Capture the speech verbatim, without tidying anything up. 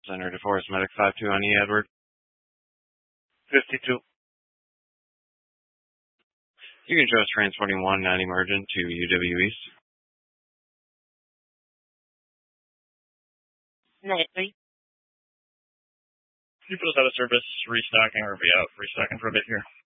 Center DeForest Medic five two on E, Edward. fifty-two. You can show us transporting one non-emergent to U W East. Negative. You put us out of service, restocking, or be out restocking for a bit here.